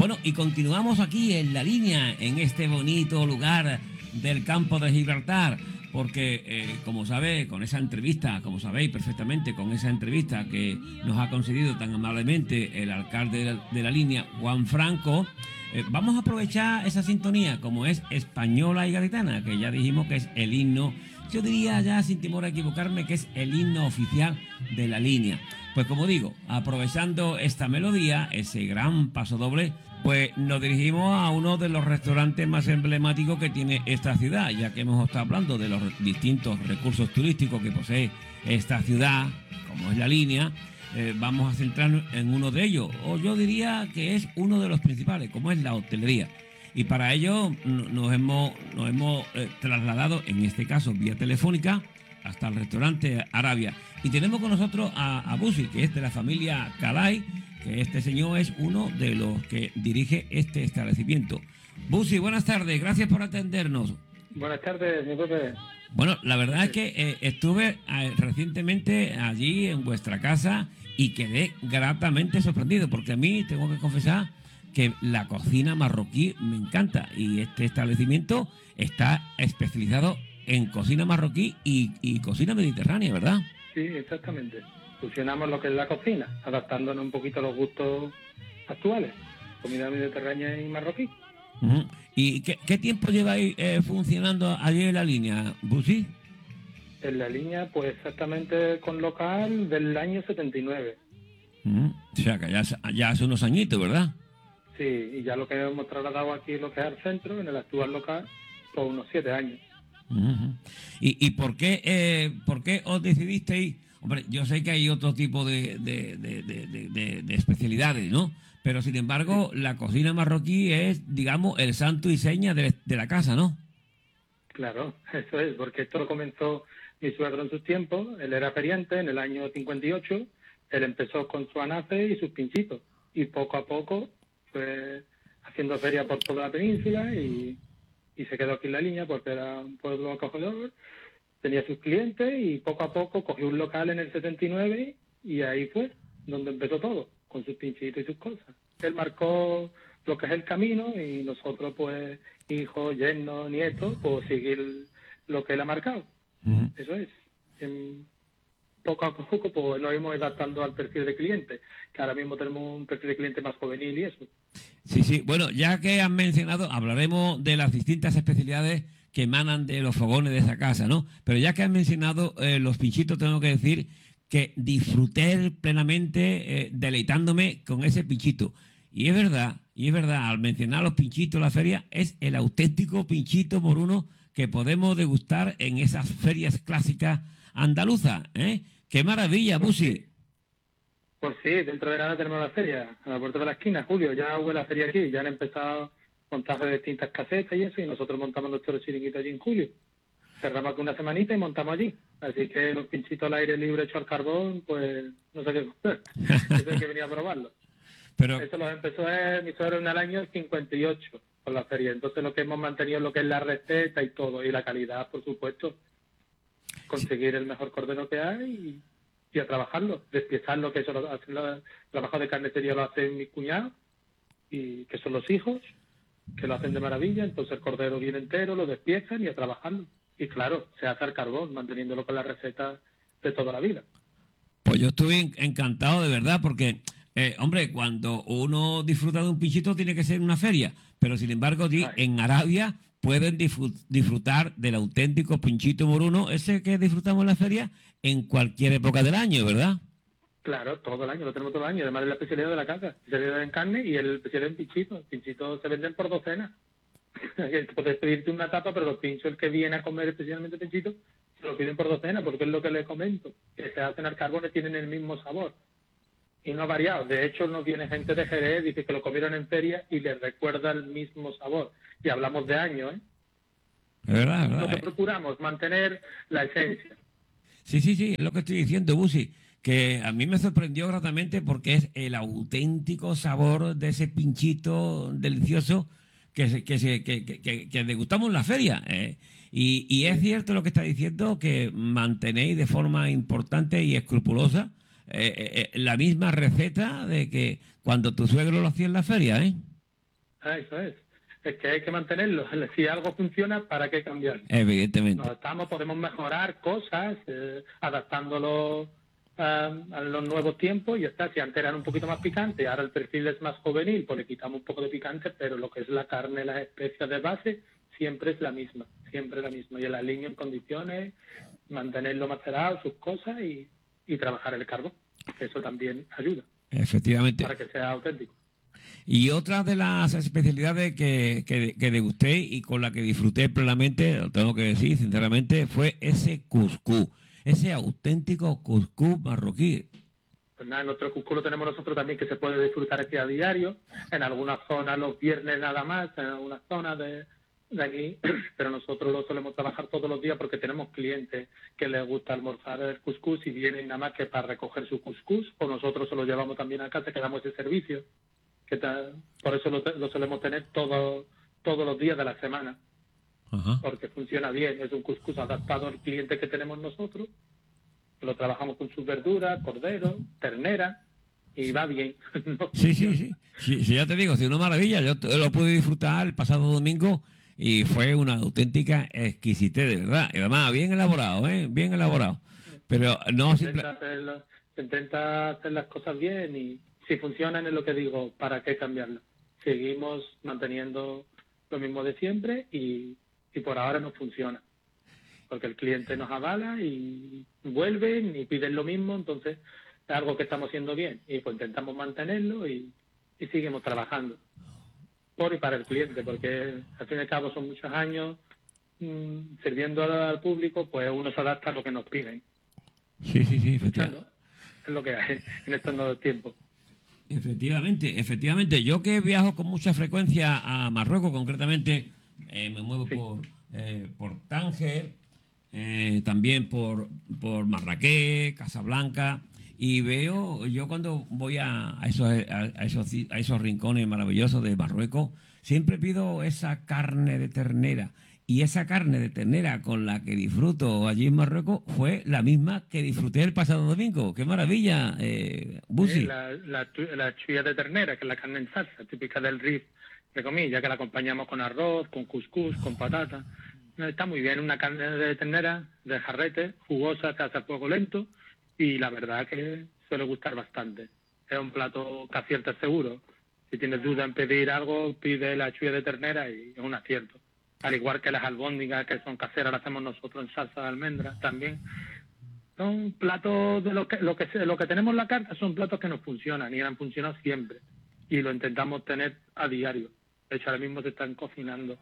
Bueno, y continuamos aquí en La Línea, en este bonito lugar del campo de Gibraltar, porque, como sabéis, con esa entrevista, como sabéis perfectamente, con esa entrevista que nos ha concedido tan amablemente el alcalde de La Línea, Juan Franco, vamos a aprovechar esa sintonía, como es española y gaditana, que ya dijimos que es el himno, yo diría ya sin temor a equivocarme, que es el himno oficial de La Línea. Pues como digo, aprovechando esta melodía, ese gran pasodoble, pues nos dirigimos a uno de los restaurantes más emblemáticos que tiene esta ciudad, ya que hemos estado hablando de los distintos recursos turísticos que posee esta ciudad, como es La Línea. Vamos a centrarnos en uno de ellos, o yo diría que es uno de los principales, como es la hotelería. Y para ello nos hemos trasladado, en este caso vía telefónica, hasta el restaurante Arabia. Y tenemos con nosotros a Busi, que es de la familia Calay, que este señor es uno de los que dirige este establecimiento. Busi, buenas tardes, gracias por atendernos. Buenas tardes, mi Pepe. Bueno, la verdad es que estuve recientemente allí en vuestra casa y quedé gratamente sorprendido, porque a mí tengo que confesar que la cocina marroquí me encanta y este establecimiento está especializado en cocina marroquí y cocina mediterránea, ¿verdad? Sí, exactamente. Fusionamos lo que es la cocina, adaptándonos un poquito a los gustos actuales, comida mediterránea y marroquí. Uh-huh. ¿Y qué tiempo lleváis funcionando allí en La Línea, Busi? En La Línea, pues exactamente con local del año 79. Uh-huh. O sea, que ya hace unos añitos, ¿verdad? Sí, y ya lo que hemos trasladado aquí, lo que es al centro, en el actual local, por unos 7 años. Uh-huh. ¿Y por qué os decidisteis? Hombre, yo sé que hay otro tipo de especialidades, ¿no? Pero sin embargo, la cocina marroquí es, digamos, el santo y seña de la casa, ¿no? Claro, eso es, porque esto lo comenzó mi suegro en sus tiempos. Él era feriante en el año 58. Él empezó con su anafe y sus pinchitos. Y poco a poco, pues, haciendo feria por toda la península y se quedó aquí en La Línea porque era un pueblo acogedor. Tenía sus clientes y poco a poco cogió un local en el 79 y ahí fue donde empezó todo, con sus pinchitos y sus cosas. Él marcó lo que es el camino y nosotros, pues, hijos, yernos, nietos, pues seguir lo que él ha marcado. Uh-huh. Eso es. Poco a poco, pues, nos hemos adaptando al perfil de cliente, que ahora mismo tenemos un perfil de cliente más juvenil y eso. Sí. Bueno, ya que han mencionado, hablaremos de las distintas especialidades que emanan de los fogones de esa casa, ¿no? Pero ya que han mencionado los pinchitos, tengo que decir que disfruté plenamente deleitándome con ese pinchito. Y es verdad, al mencionar los pinchitos en la feria, es el auténtico pinchito moruno que podemos degustar en esas ferias clásicas andaluzas, ¿eh? ¡Qué maravilla, Busi! Pues sí, dentro de nada tenemos la feria, a la puerta de la esquina, Julio, ya hubo la feria aquí, ya han empezado montajes de distintas casetas y eso, y nosotros montamos nuestro chiringuito allí en julio. Cerramos aquí una semanita y montamos allí. Así que los pinchitos al aire libre hechos al carbón, pues no sé qué hacer. Eso hay que venir a probarlo. Pero eso lo empezó mi suegro en el año 58 con la feria. Entonces lo que hemos mantenido es lo que es la receta y todo, y la calidad, por supuesto. Conseguir el mejor cordero que hay y a trabajarlo, despiezarlo, que eso lo hacen el trabajo de carnicería lo hacen mis cuñados, y que son los hijos, que lo hacen de maravilla. Entonces el cordero viene entero, lo despiezan y a trabajarlo. Y claro, se hace al carbón, manteniéndolo con la receta de toda la vida. Pues yo estoy encantado de verdad, porque, hombre, cuando uno disfruta de un pinchito tiene que ser en una feria, pero sin embargo en Arabia pueden disfrutar del auténtico pinchito moruno, ese que disfrutamos en la feria, en cualquier época del año, ¿verdad? Claro, todo el año, lo tenemos todo el año. Además es la especialidad de la casa, especialidad en carne y el especialidad en pinchito. El pinchito se venden por docenas. Puedes pedirte una tapa, pero los pinchos, el que viene a comer especialmente pinchito, se lo piden por docena, porque es lo que les comento, que se hacen al carbón y tienen el mismo sabor. Y no ha variado. De hecho, nos viene gente de Jerez, dice que lo comieron en feria y les recuerda el mismo sabor. Y hablamos de años, ¿eh? Es verdad. Lo que procuramos, mantener la esencia. Sí, es lo que estoy diciendo, Busi, que a mí me sorprendió gratamente porque es el auténtico sabor de ese pinchito delicioso que degustamos en la feria. Y es cierto lo que está diciendo, que mantenéis de forma importante y escrupulosa la misma receta de que cuando tu suegro lo hacía en la feria, ¿eh? Eso es. Es que hay que mantenerlo. Si algo funciona, ¿para qué cambiar? Evidentemente. Podemos mejorar cosas, adaptándolo a los nuevos tiempos, y está. Si antes eran un poquito más picante, ahora el perfil es más juvenil, pues le quitamos un poco de picante, pero lo que es la carne, las especias de base, siempre es la misma. Y el aliño en condiciones, mantenerlo macerado, sus cosas, y trabajar el carbón. Eso también ayuda Efectivamente. para que sea auténtico. Y otra de las especialidades que degusté y con la que disfruté plenamente, lo tengo que decir sinceramente, fue ese cuscús, ese auténtico cuscús marroquí. Pues nada, nuestro cuscús lo tenemos nosotros también, que se puede disfrutar aquí a diario, en algunas zonas los viernes nada más, en algunas zonas de aquí, pero nosotros lo solemos trabajar todos los días porque tenemos clientes que les gusta almorzar el cuscús y vienen nada más que para recoger su cuscús, o nosotros se lo llevamos también a casa, que damos ese servicio. Por eso lo solemos tener todos los días de la semana. Ajá. Porque funciona bien. Es un cuscús adaptado al cliente que tenemos nosotros. Lo trabajamos con sus verduras, cordero, ternera, y va bien. Sí, ya te digo, sí, una maravilla. Yo lo pude disfrutar el pasado domingo y fue una auténtica exquisitez, de verdad. Y además, bien elaborado, ¿eh? Bien elaborado. Pero no se intenta hacer las cosas bien, y si funcionan es lo que digo, ¿para qué cambiarlo? Seguimos manteniendo lo mismo de siempre, y por ahora no funciona. Porque el cliente nos avala y vuelven y piden lo mismo, entonces es algo que estamos haciendo bien, y pues intentamos mantenerlo, y seguimos trabajando por y para el cliente, porque al fin y al cabo son muchos años sirviendo al público, pues uno se adapta a lo que nos piden. Sí, efectivamente. Es lo que hay en estos nuevos tiempos. Efectivamente. Yo que viajo con mucha frecuencia a Marruecos, concretamente, me muevo por Tánger, también por Marrakech, Casablanca, y veo, yo cuando voy a esos rincones maravillosos de Marruecos, siempre pido esa carne de ternera. Y esa carne de ternera con la que disfruto allí en Marruecos fue la misma que disfruté el pasado domingo. ¡Qué maravilla, Busi! La chulla de ternera, que es la carne en salsa, típica del Rif de comida, que la acompañamos con arroz, con cuscús, con patata. Está muy bien, una carne de ternera, de jarrete, jugosa, se hace a fuego lento, y la verdad que suele gustar bastante. Es un plato que acierta seguro. Si tienes duda en pedir algo, pide la chulla de ternera y es un acierto. Al igual que las albóndigas, que son caseras, las hacemos nosotros en salsa de almendra también. Son platos de lo que tenemos en la carta, son platos que nos funcionan y han funcionado siempre. Y lo intentamos tener a diario. De hecho, ahora mismo se están cocinando.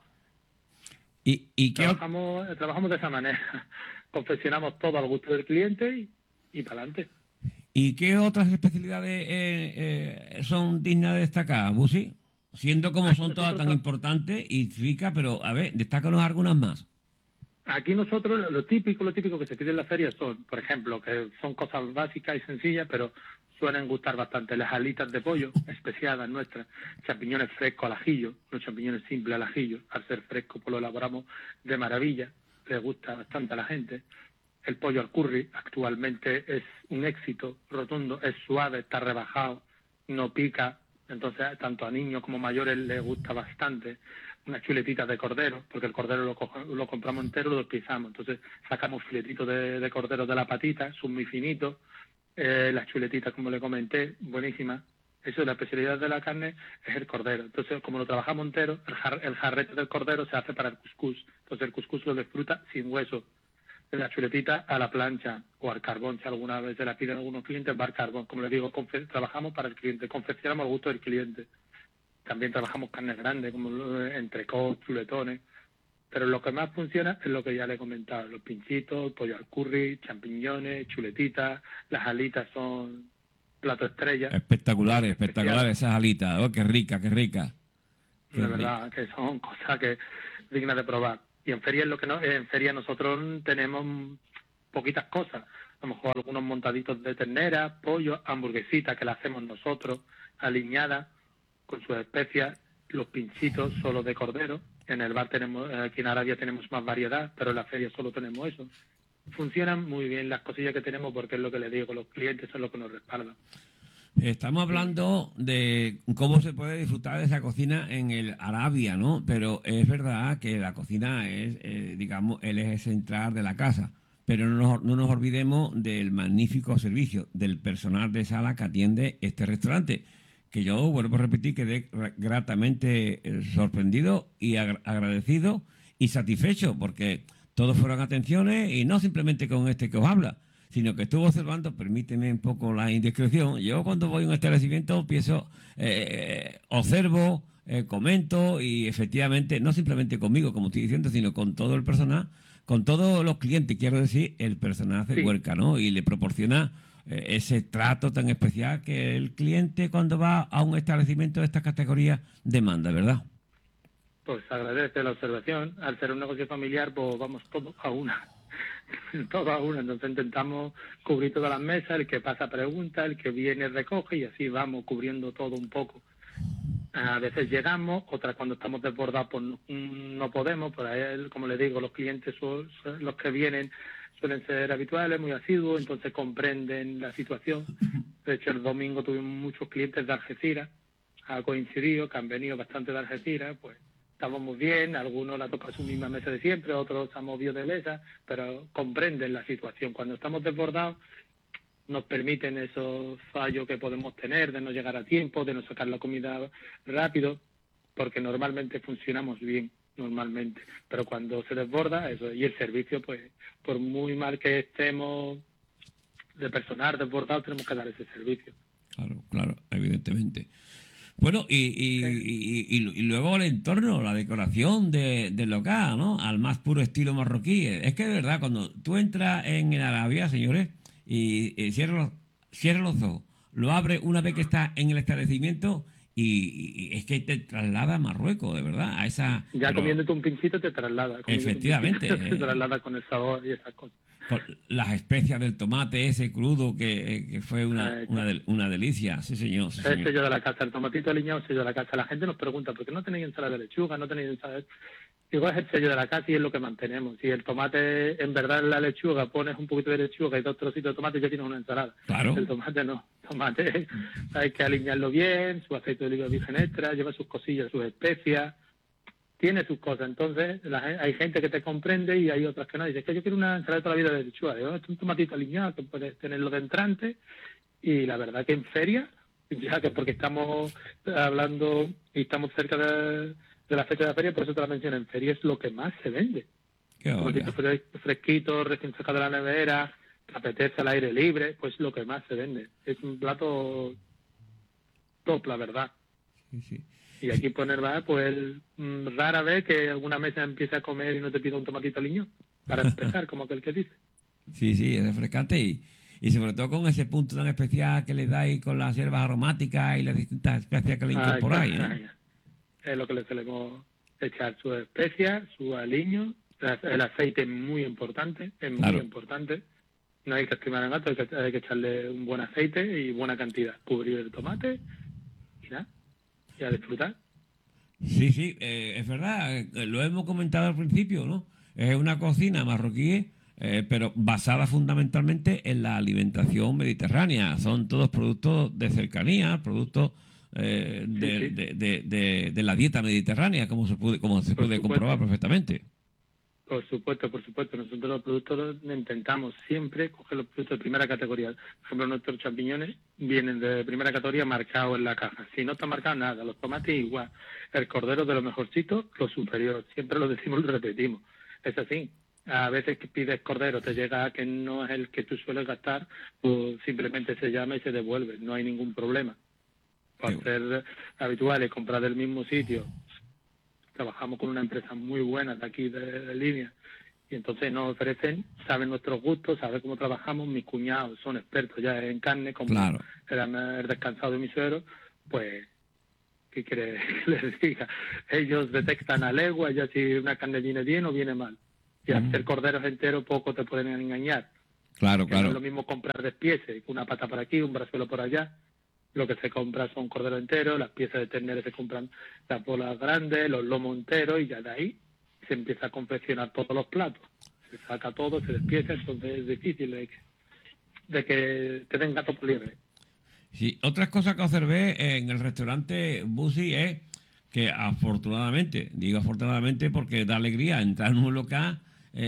¿Y trabajamos de esa manera. Confeccionamos todo al gusto del cliente y para adelante. ¿Y qué otras especialidades son dignas de destacar, Busi? Siendo como son todas tan importantes y ricas, pero a ver, destácanos algunas más. Aquí nosotros lo típico que se pide en la feria son, por ejemplo, que son cosas básicas y sencillas, pero suelen gustar bastante. Las alitas de pollo especiadas nuestras, champiñones frescos al ajillo, los champiñones simples al ajillo, al ser frescos pues lo elaboramos de maravilla, les gusta bastante a la gente. El pollo al curry actualmente es un éxito rotundo, es suave, está rebajado, no pica, entonces tanto a niños como mayores les gusta bastante. Unas chuletitas de cordero, porque el cordero lo compramos entero, lo pisamos, entonces sacamos filetitos de cordero de la patita, son muy finitos, las chuletitas, como le comenté, buenísimas. Eso, la especialidad de la carne es el cordero. Entonces, como lo trabajamos entero, el jarrete del cordero se hace para el cuscús. Entonces, el cuscús lo disfruta sin hueso. La chuletita a la plancha o al carbón, si alguna vez se la piden algunos clientes, va al carbón. Como les digo, trabajamos para el cliente, confeccionamos al gusto del cliente. También trabajamos carnes grandes, como entrecot, chuletones. Pero lo que más funciona es lo que ya le he comentado, los pinchitos, pollo al curry, champiñones, chuletitas, las alitas son plato estrella. Espectaculares esas alitas. Oh, qué rica. De verdad, que son cosas que dignas de probar. Y en feria en feria nosotros tenemos poquitas cosas. A lo mejor algunos montaditos de ternera, pollo, hamburguesitas que las hacemos nosotros, aliñadas, con sus especias, los pinchitos solo de cordero. En el bar aquí en Arabia tenemos más variedad, pero en la feria solo tenemos eso. Funcionan muy bien las cosillas que tenemos porque es lo que les digo, los clientes son los que nos respaldan. Estamos hablando de cómo se puede disfrutar de esa cocina en el Arabia, ¿no? Pero es verdad que la cocina es, digamos, el eje central de la casa. Pero no nos olvidemos del magnífico servicio del personal de sala que atiende este restaurante, que yo, vuelvo a repetir, quedé gratamente sorprendido y agradecido y satisfecho, porque todos fueron atenciones y no simplemente con este que os habla, sino que estuve observando, permíteme un poco la indiscreción. Yo cuando voy a un establecimiento pienso, observo, comento y efectivamente, no simplemente conmigo, como estoy diciendo, sino con todo el personal, con todos los clientes, quiero decir, el personal se Sí, vuelca, ¿no? Y le proporciona ese trato tan especial que el cliente cuando va a un establecimiento de esta categoría demanda, ¿verdad? pues agradece la observación. Al ser un negocio familiar, pues vamos todos a una. Todos a una. Entonces intentamos cubrir todas las mesas, el que pasa pregunta, el que viene recoge y así vamos cubriendo todo un poco. A veces llegamos, otras cuando estamos desbordados pues no podemos, por ahí, como le digo, los clientes los que vienen suelen ser habituales, muy asiduos, entonces comprenden la situación. De hecho, el domingo tuvimos muchos clientes de Algeciras, ha coincidido que han venido bastante de Algeciras, pues estamos muy bien, algunos la toca su misma mesa de siempre, otros se han movido de mesa, pero comprenden la situación. Cuando estamos desbordados, nos permiten esos fallos que podemos tener de no llegar a tiempo, de no sacar la comida rápido, porque normalmente funcionamos bien, normalmente, pero cuando se desborda, eso, y el servicio, pues, por muy mal que estemos de personal desbordado, tenemos que dar ese servicio. Claro, claro, evidentemente. Bueno, y luego el entorno, la decoración del local, ¿no? Al más puro estilo marroquí. Es que de verdad, cuando tú entras en el Arabia, señores, y cierras los ojos, lo abres una vez que estás en el establecimiento y es que te traslada a Marruecos, de verdad, a esa... Ya Pero comiéndote un pinchito te traslada, comiéndote un pinchito efectivamente, te traslada con el sabor y esas cosas. con las especias del tomate ese crudo que fue Claro. una delicia, sí señor, sí Es el señor. sello de la casa, el tomatito aliñado es el sello de la casa. La gente nos pregunta, ¿por qué no tenéis ensalada de lechuga? ¿No tenéis ensalada? Digo, es el sello de la casa y es lo que mantenemos. Si el tomate, en verdad, en la lechuga pones un poquito de lechuga y dos trocitos de tomate, ya tienes una ensalada. Claro, El tomate no. El tomate hay que alinearlo bien, su aceite de oliva virgen extra, lleva sus cosillas, sus especias, tiene sus cosas. Entonces, hay gente que te comprende y hay otras que no. Dice, que yo quiero una ensalada de toda la vida de lechuga. Digo, es un tomatito aliñado que puedes tenerlo de entrante. Y la verdad que en feria, ya que porque estamos hablando y estamos cerca de la fecha de la feria, por eso te la menciono, en feria es lo que más se vende. qué Tomatitos olla. fresquitos, recién sacado de la nevera, que apetece al aire libre, pues lo que más se vende. Es un plato top, la verdad. Sí, sí. Y aquí poner, ¿verdad? Pues rara vez que alguna mesa empiece a comer y no te pida un tomatito aliño, para empezar, como aquel que dice. Sí, sí, es refrescante y sobre todo con ese punto tan especial que le dais con las hierbas aromáticas y las distintas especias que le Ay, incorporáis, ¿no? es lo que le solemos echar, sus especias, su aliño, el aceite es muy Claro. importante. No hay que estimar el gato, hay que echarle un buen aceite y buena cantidad. Cubrir el tomate y nada, y a disfrutar. Sí, sí, es verdad, lo hemos comentado al principio, ¿no? Es una cocina marroquí, pero basada fundamentalmente en la alimentación mediterránea. Son todos productos de cercanía, productos Sí, sí, de la dieta mediterránea, como se por puede comprobar supuesto. perfectamente. Por supuesto, por supuesto. Nosotros los productos intentamos siempre coger los productos de primera categoría. Por ejemplo, nuestros champiñones vienen de primera categoría marcados en la caja. Si no está marcado nada, los tomates igual. El cordero de lo mejorcito, lo superior. Siempre lo decimos y lo repetimos. Es así. A veces que pides cordero, te llega que no es el que tú sueles gastar, pues simplemente se llama y se devuelve. No hay ningún problema. Qué Por bueno. ser habituales, comprar del mismo sitio, trabajamos con una empresa muy buena de aquí de línea y entonces nos ofrecen, saben nuestros gustos, saben cómo trabajamos, mis cuñados son expertos ya en carne, como Claro. era el descansado de mi suegro, pues, ¿qué quiere que les diga? Ellos detectan a legua ya si una carne viene bien o viene mal. Y al ser Mm. corderos enteros poco te pueden engañar, Claro, que no es claro. lo mismo comprar despieces, una pata por aquí, un brazuelo por allá. Lo que se compra son corderos enteros, las piezas de ternera se compran las bolas grandes, los lomos enteros y ya de ahí se empieza a confeccionar todos los platos. Se saca todo, se despieza, entonces es difícil de que te den gato por liebre. Sí, otras cosas que observé en el restaurante Busi es que afortunadamente, digo afortunadamente porque da alegría entrar en un local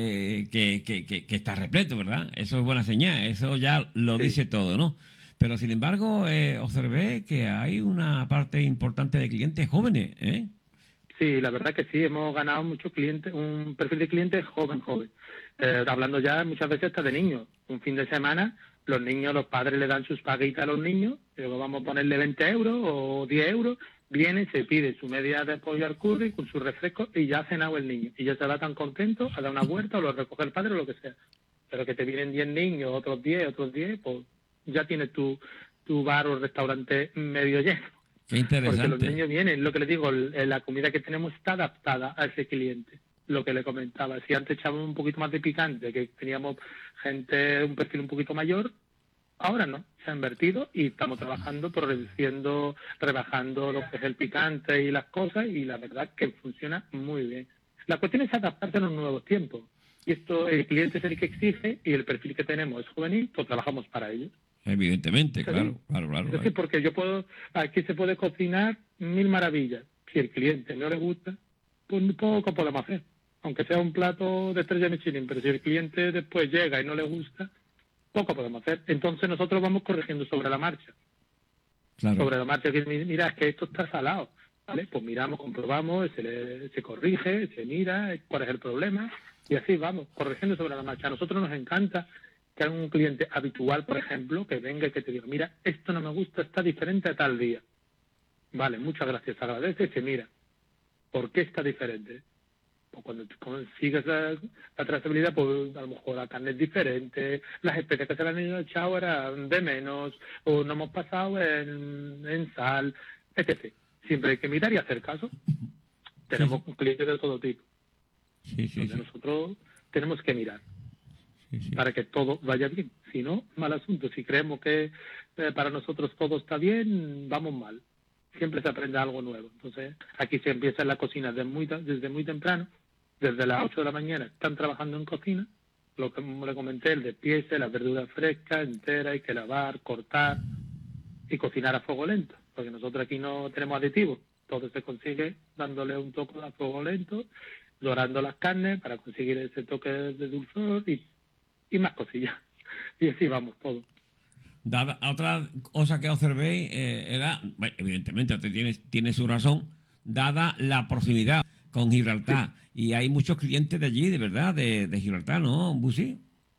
que está repleto, ¿verdad? Eso es buena señal, eso ya lo Sí. dice todo, ¿no? Pero sin embargo, observé que hay una parte importante de clientes jóvenes, ¿eh? Sí, la verdad que sí, hemos ganado muchos clientes, un perfil de clientes joven. Hablando ya muchas veces hasta de niños. Un fin de semana, los niños, los padres le dan sus paguitas a los niños, y luego vamos a ponerle 20 euros o 10 euros, viene, se pide su media de pollo al curry con su refresco y ya ha cenado el niño. Y ya se va tan contento a dar una vuelta o lo recoge el padre o lo que sea. Pero que te vienen 10 niños, otros 10, pues ya tienes tu bar o restaurante medio lleno. Qué Porque los interesante. niños vienen, lo que les digo, la comida que tenemos está adaptada a ese cliente. Lo que le comentaba, si antes echábamos un poquito más de picante, que teníamos gente, un perfil un poquito mayor, ahora no, se ha invertido y estamos trabajando por reduciendo, rebajando lo que es el picante y las cosas, y la verdad que funciona muy bien. La cuestión es adaptarse a los nuevos tiempos. Y esto, el cliente es el que exige y el perfil que tenemos es juvenil, pues trabajamos para ellos. Evidentemente, Es así. claro, claro, claro, Es claro. decir, porque yo puedo, aquí se puede cocinar mil maravillas. Si el cliente no le gusta, pues poco podemos hacer. Aunque sea un plato de estrella Michelin, pero si el cliente después llega y no le gusta, poco podemos hacer. Entonces nosotros vamos corrigiendo sobre la marcha. Claro. Sobre la marcha, que mira, es que esto está salado. ¿Vale? Pues miramos, comprobamos, se corrige, se mira cuál es el problema y así vamos, corrigiendo sobre la marcha. A nosotros nos encanta que haya un cliente habitual, por ejemplo, que venga y que te diga, mira, esto no me gusta, está diferente a tal día. Vale, muchas gracias, agradece y se mira. ¿Por qué está diferente? Pues cuando tú consigues la trazabilidad, pues a lo mejor la carne es diferente, las especies que se le han echado eran de menos, o no hemos pasado en sal, etc. Siempre hay que mirar y hacer caso. Sí, sí, Tenemos clientes de todo tipo, sí, sí, donde sí, nosotros tenemos que mirar sí, sí. para que todo vaya bien. Si no, mal asunto. Si creemos que para nosotros todo está bien, vamos mal. Siempre se aprende algo nuevo. Entonces, aquí se empieza en la cocina desde muy temprano, desde las 8 de la mañana están trabajando en cocina. Lo que le comenté, el despiece, las verduras frescas, enteras, hay que lavar, cortar y cocinar a fuego lento. Porque nosotros aquí no tenemos aditivos. Todo se consigue dándole un toque a fuego lento, dorando las carnes para conseguir ese toque de dulzor y más cosillas. Y así vamos todo. Otra cosa que observé era, bueno, evidentemente, usted tiene su razón, dada la proximidad con Sí, Gibraltar. Y hay muchos clientes de allí, de verdad, de Gibraltar, ¿no, Busi?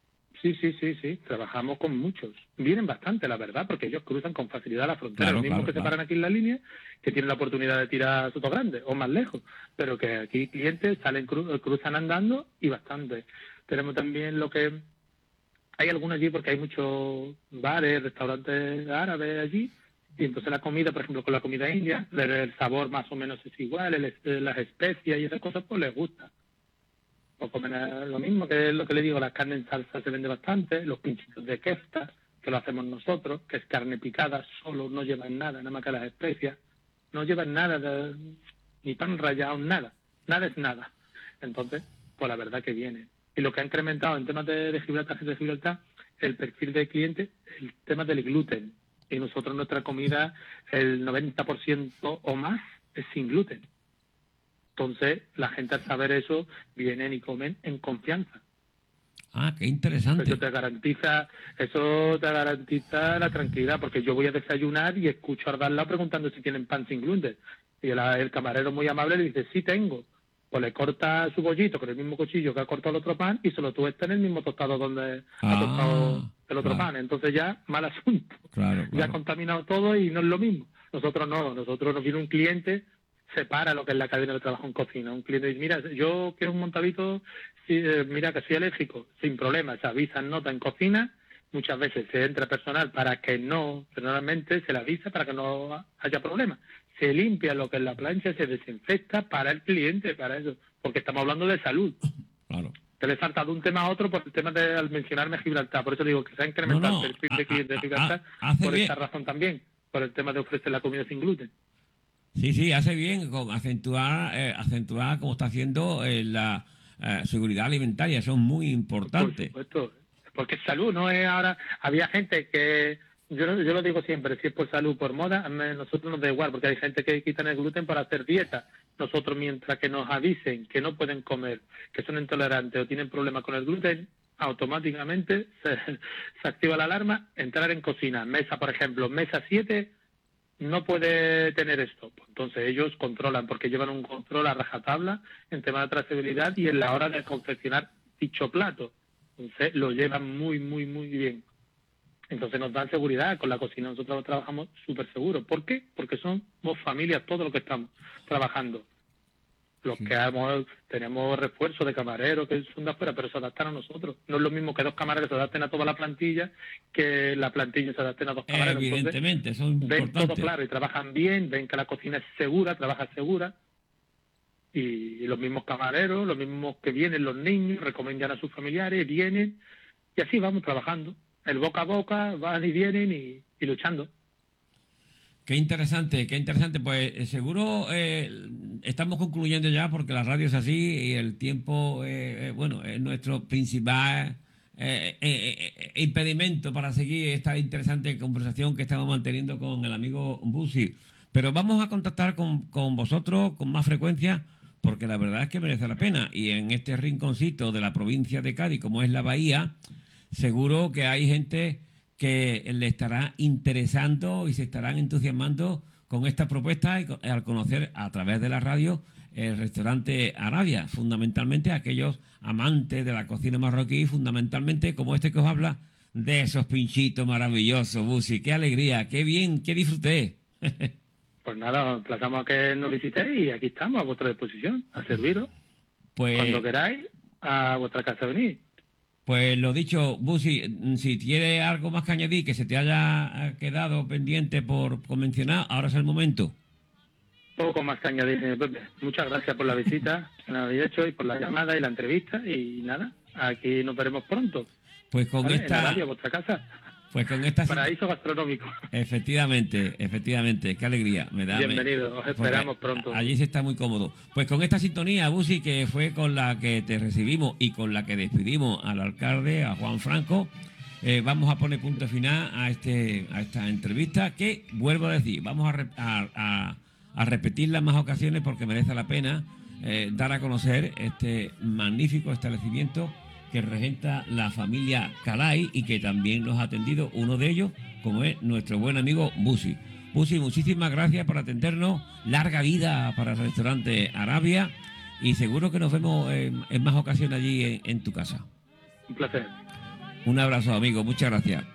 sí. Trabajamos con muchos. Vienen bastante, la verdad, porque ellos cruzan con facilidad la frontera. Lo Claro, mismo claro, que se claro. paran aquí en la línea, que tienen la oportunidad de tirar a Soto Grande o más lejos. Pero que aquí clientes salen cruzan andando y bastante. Tenemos también lo que hay algunos allí porque hay muchos bares, restaurantes árabes allí, y entonces la comida, por ejemplo, con la comida india, el sabor más o menos es igual, las especias y esas cosas, pues les gusta. O comen lo mismo, que es lo que le digo, la carne en salsa se vende bastante, los pinchitos de kefta, que lo hacemos nosotros, que es carne picada, solo no llevan nada, nada más que las especias, no llevan nada, ni pan rallado, nada es nada. Entonces, pues la verdad que viene. Y lo que ha incrementado en temas de Gibraltar, el perfil de cliente, el tema del gluten. Y nosotros nuestra comida, el 90% o más es sin gluten. Entonces, la gente al saber eso, vienen y comen en confianza. Ah, qué Eso interesante. eso te garantiza la tranquilidad, porque yo voy a desayunar y escucho al de al lado preguntando si tienen pan sin gluten. Y el camarero muy amable le dice, sí tengo. Pues le corta su bollito con el mismo cuchillo que ha cortado el otro pan y se lo tuesta en el mismo tostado donde ha tostado Ah, el otro claro, pan. Entonces ya, mal asunto. claro, Ya ha claro. contaminado todo y no es lo mismo. Nosotros no, nosotros nos viene un cliente, separa lo que es la cadena de trabajo en cocina. Un cliente dice, mira, yo quiero un montadito, sí, mira que soy alérgico, sin problema, se avisa en nota en cocina, muchas veces se entra personal para que no, personalmente se le avisa para que no haya problema. Se limpia lo que es la plancha, se desinfecta para el cliente, para eso, porque estamos hablando de salud. Claro. Que le he saltado de un tema a otro por el tema de al mencionarme Gibraltar. Por eso digo que se ha No, incrementado el no, perfil de clientes de Gibraltar hace por esta bien. razón también, por el tema de ofrecer la comida sin gluten. Sí, sí, hace bien con acentuar como está haciendo la seguridad alimentaria. Eso es muy Por importante. supuesto, porque es salud, no es ahora. Había gente que yo lo digo siempre, si es por salud, por moda, a nosotros nos da igual, porque hay gente que quitan el gluten para hacer dieta. Nosotros, mientras que nos avisen que no pueden comer, que son intolerantes o tienen problemas con el gluten, automáticamente se activa la alarma, entrar en cocina. Mesa, por ejemplo, mesa 7 no puede tener esto. Pues entonces ellos controlan, porque llevan un control a rajatabla en tema de trazabilidad y en la hora de confeccionar dicho plato. Entonces lo llevan muy, muy, muy bien. Entonces nos dan seguridad con la cocina. Nosotros trabajamos súper seguros. ¿Por qué? Porque somos familias todos los que estamos trabajando. Los que tenemos refuerzo de camareros que son de afuera, pero se adaptan a nosotros. No es lo mismo que dos camareros se adapten a toda la plantilla que la plantilla se adapten a dos camareros. Evidentemente, entonces, eso es importante. ven todo claro y trabajan bien, ven que la cocina es segura, trabaja segura. Y los mismos camareros, los mismos que vienen los niños, recomiendan a sus familiares, vienen, y así vamos trabajando. El boca a boca, van y vienen y luchando. Qué interesante, qué interesante. Pues seguro estamos concluyendo ya porque la radio es así y el tiempo, bueno, es nuestro principal impedimento para seguir esta interesante conversación que estamos manteniendo con el amigo Busi. Pero vamos a contactar con vosotros con más frecuencia porque la verdad es que merece la pena. Y en este rinconcito de la provincia de Cádiz, como es la Bahía, seguro que hay gente que le estará interesando y se estarán entusiasmando con esta propuesta y al conocer a través de la radio el restaurante Arabia, fundamentalmente aquellos amantes de la cocina marroquí, fundamentalmente como este que os habla, de esos pinchitos maravillosos, Busi. ¡Qué alegría! ¡Qué bien! ¡Qué disfruté! Pues nada, os emplazamos a que nos visitéis y aquí estamos a vuestra disposición, a serviros. Pues cuando queráis, a vuestra casa venir. Pues lo dicho, Busi, si tiene algo más que añadir que se te haya quedado pendiente por mencionar, ahora es el momento. Poco más que añadir, señor Pepe. Muchas gracias por la visita que nos habéis hecho y por la llamada y la entrevista. Y nada, aquí nos veremos pronto. Pues con ¿Vale? esta... En la radio, vuestra casa. Pues con esta... Paraíso gastronómico. Efectivamente, qué alegría me da. Bienvenido, os esperamos pronto. Allí se está muy cómodo. Pues con esta sintonía, Busi, que fue con la que te recibimos y con la que despedimos al alcalde, a Juan Franco, vamos a poner punto final a esta entrevista que, vuelvo a decir, vamos a repetirla en más ocasiones porque merece la pena dar a conocer este magnífico establecimiento que regenta la familia Calay y que también nos ha atendido uno de ellos, como es nuestro buen amigo Busi. Busi, muchísimas gracias por atendernos, larga vida para el restaurante Arabia y seguro que nos vemos en más ocasiones allí en tu casa. Un placer. Un abrazo, amigo, muchas gracias.